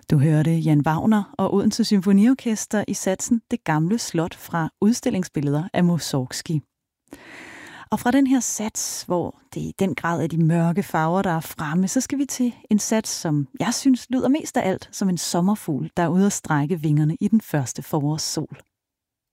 Du hørte Jan Wagner og Odense Symfoniorkester i satsen Det gamle slot fra udstillingsbilleder af Mussorgsky. Og fra den her sats, hvor det i den grad er de mørke farver, der er fremme, så skal vi til en sats, som jeg synes lyder mest af alt som en sommerfugl, der er ude at strække vingerne i den første forårssol.